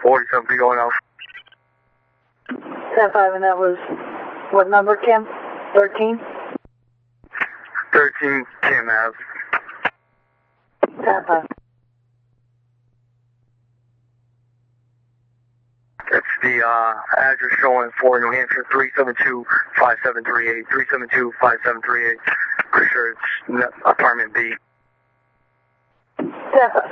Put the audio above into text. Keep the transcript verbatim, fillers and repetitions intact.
forty-seven feet going out. ten five, and that was what number, Kim? thirteen? thirteen Kim Ave. ten five. That's the uh, address showing for New Hampshire, three seven two, five seven three eight, three seven two, five seven three eight. Pretty sure it's apartment B. ten five.